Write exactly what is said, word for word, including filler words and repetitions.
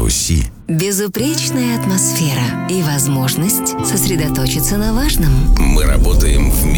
Руси. Безупречная атмосфера и возможность сосредоточиться на важном. Мы работаем вместе.